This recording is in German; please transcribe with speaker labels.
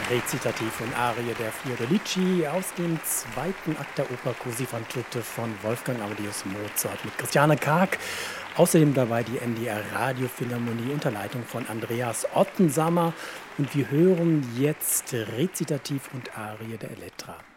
Speaker 1: Rezitativ und Arie der Fiordalici aus dem zweiten Akt der Oper Così fan tutte von Wolfgang Amadeus Mozart mit Christiane Karg. Außerdem dabei die NDR Radiophilharmonie unter Leitung von Andreas Ottensammer. Und wir hören jetzt Rezitativ und Arie der Elektra.